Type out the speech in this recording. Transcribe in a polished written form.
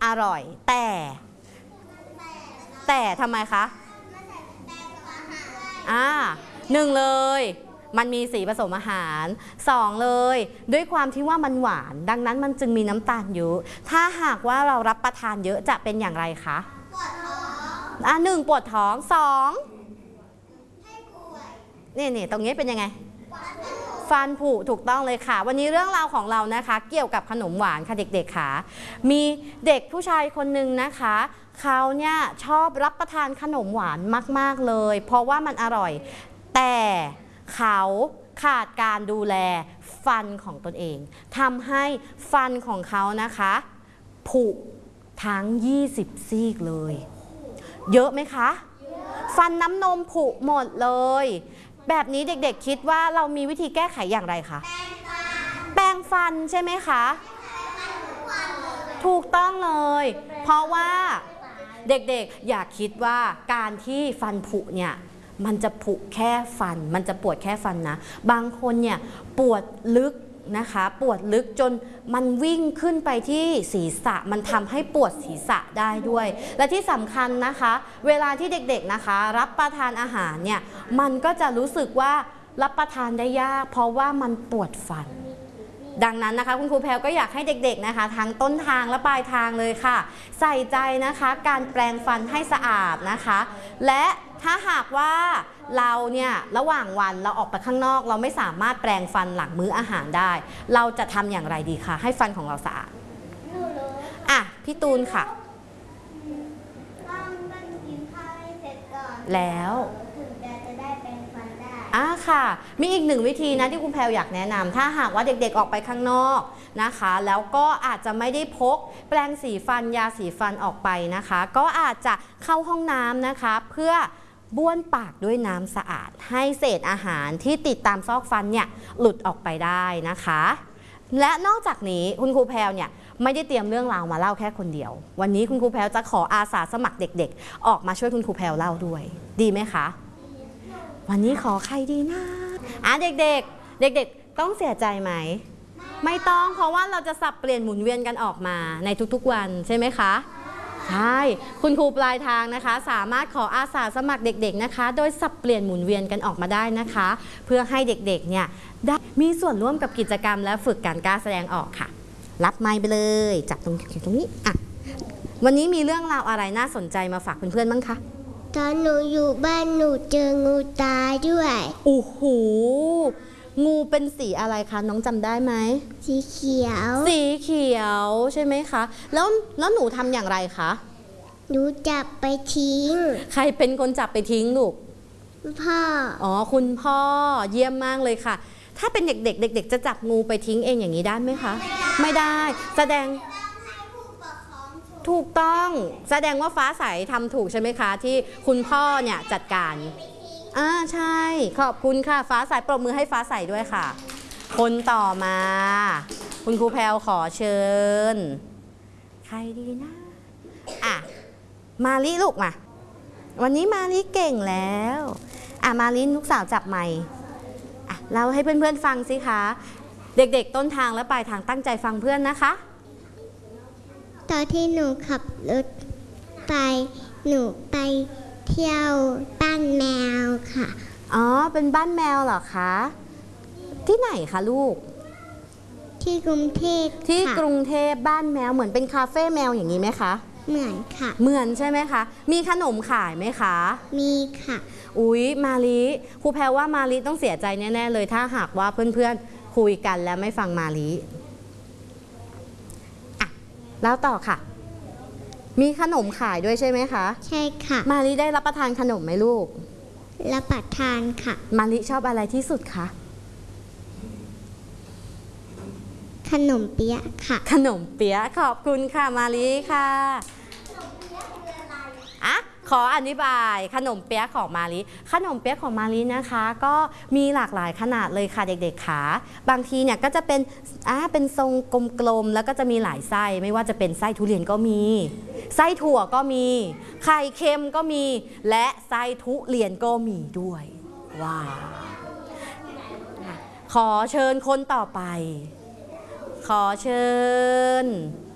อร่อยแต่ทำไมคะหนึ่งเลยมันมีสีผสมอาหาร2เลยด้วยความที่ว่ามันหวานดังนั้นมันจึงมีน้ำตาลเยอะถ้าหากว่าเรารับประทานเยอะจะเป็นอย่างไรคะปวดท้อง1ปวดท้อง2ให้ป่วยนี่ตรงนี้เป็นยังไงฟันผุถูกต้องเลยค่ะวันนี้เรื่องราวของเรานะคะเกี่ยวกับขนมหวานค่ะเด็กๆค่ะมีเด็กผู้ชายคนหนึ่งนะคะเขาเนี่ยชอบรับประทานขนมหวานมากๆเลยเพราะว่ามันอร่อยแต่เขาขาดการดูแลฟันของตนเองทำให้ฟันของเขานะคะผุทั้ง20ซี่เลยเยอะไหมคะฟันน้ำนมผุหมดเลยแบบนี้เด็กๆคิดว่าเรามีวิธีแก้ไขอย่างไรคะแปรงฟันใช่ไหมคะถูกต้องเลยเพราะว่าเด็กๆอย่าคิดว่าการที่ฟันผุเนี่ยมันจะผุแค่ฟันมันจะปวดแค่ฟันนะบางคนเนี่ยปวดลึกนะคะปวดลึกจนมันวิ่งขึ้นไปที่ศีรษะมันทำให้ปวดศีรษะได้ด้วยและที่สำคัญนะคะเวลาที่เด็กๆนะคะรับประทานอาหารเนี่ยมันก็จะรู้สึกว่ารับประทานได้ยากเพราะว่ามันปวดฟันดังนั้นนะคะคุณครูแพรก็อยากให้เด็กๆนะคะทั้งต้นทางและปลายทางเลยค่ะใส่ใจนะคะการแปรงฟันให้สะอาดนะคะและถ้าหากว่าเราเนี่ยระหว่างวันเราออกไปข้างนอกเราไม่สามารถแปรงฟันหลังมื้ออาหารได้เราจะทำอย่างไรดีคะให้ฟันของเราสะอาดพี่ตูนค่ะต้องกินข้าวให้เสร็จก่อนแล้วถึงจะได้แปรงฟันได้ค่ะมีอีกหนึ่งวิธีนะที่คุณแพรอยากแนะนำถ้าหากว่าเด็กๆออกไปข้างนอกนะคะแล้วก็อาจจะไม่ได้พกแปรงสีฟันยาสีฟันออกไปนะคะก็อาจจะเข้าห้องน้ำนะคะเพื่อบ้วนปากด้วยน้ำสะอาดให้เศษอาหารที่ติดตามซอกฟันเนี่ยหลุดออกไปได้นะคะและนอกจากนี้คุณครูแพรเนี่ยไม่ได้เตรียมเรื่องราวมาเล่าแค่คนเดียววันนี้คุณครูแพรจะขออาสาสมัครเด็กๆออกมาช่วยคุณครูแพรเล่าด้วยดีไหมคะวันนี้ขอใครดีนะเด็กๆต้องเสียใจไหมไม่ต้องเพราะว่าเราจะสับเปลี่ยนหมุนเวียนกันออกมาในทุกๆวันใช่ไหมคะใช่คุณครูปลายทางนะคะสามารถขออาสาสมัครเด็กๆนะคะโดยสับเปลี่ยนหมุนเวียนกันออกมาได้นะคะเพื่อให้เด็กๆเนี่ยได้มีส่วนร่วมกับกิจกรรมและฝึกการกล้าแสดงออกค่ะรับไมค์ไปเลยจับตรงนี้วันนี้มีเรื่องราวอะไรน่าสนใจมาฝากเพื่อนๆบ้างคะตอนหนูอยู่บ้านหนูเจองูตายด้วยโอ้โหงูเป็นสีอะไรคะน้องจำได้ไหมสีเขียวใช่ไหมคะแล้วหนูทำอย่างไรคะหนูจับไปทิ้งใครเป็นคนจับไปทิ้งลูกพ่อคุณพ่อเยี่ยมมากเลยค่ะถ้าเป็นเด็กๆจะจับงูไปทิ้งเองอย่างนี้ได้ไหมคะไม่ได้แสดงถูกต้องแสดงว่าฟ้าใสทำถูกใช่ไหมคะที่คุณพ่อเนี่ยจัดการใช่ขอบคุณค่ะฟ้าใสปรบมือให้ฟ้าใสด้วยค่ะคนต่อมาคุณครูแพรวขอเชิญใครดีนะมาลิลูกมาวันนี้มาลิเก่งแล้วมาลิลูกสาวจับไมค์เล่าให้เพื่อนๆฟังสิคะเด็กๆต้นทางและปลายทางตั้งใจฟังเพื่อนนะคะตอนที่หนูขับรถไปหนูไปเที่ยวบ้านแมวค่ะเป็นบ้านแมวเหรอคะที่ไหนคะลูกที่กรุงเทพที่กรุงเทพบ้านแมวเหมือนเป็นคาเฟ่แมวอย่างนี้ไหมคะเหมือนค่ะเหมือนใช่ไหมคะมีขนมขายไหมคะมีค่ะอุ๊ยมาลิครูแพรว่ามาลิต้องเสียใจแน่ๆเลยถ้าหากว่าเพื่อนๆคุยกันแล้วไม่ฟังมาลิแล้วต่อค่ะมีขนมขายด้วยใช่ไหมคะใช่ค่ะมาลิได้รับประทานขนมไหมลูกรับประทานค่ะมาลิชอบอะไรที่สุดคะขนมเปี๊ยะค่ะขนมเปี๊ยะขอบคุณค่ะมาลิค่ะขออธิบายขนมเปี๊ยะของมาลิขนมเปี๊ยะของมาลินะคะก็มีหลากหลายขนาดเลยค่ะเด็กๆค่ะบางทีเนี่ยก็จะเป็นทรงกลมๆแล้วก็จะมีหลายไส้ไม่ว่าจะเป็นไส้ทุเรียนก็มีไส้ถั่วก็มีไข่เค็มก็มีและไส้ทุเรียนก็มีด้วยว้าวขอเชิญคนต่อไปขอเชิญ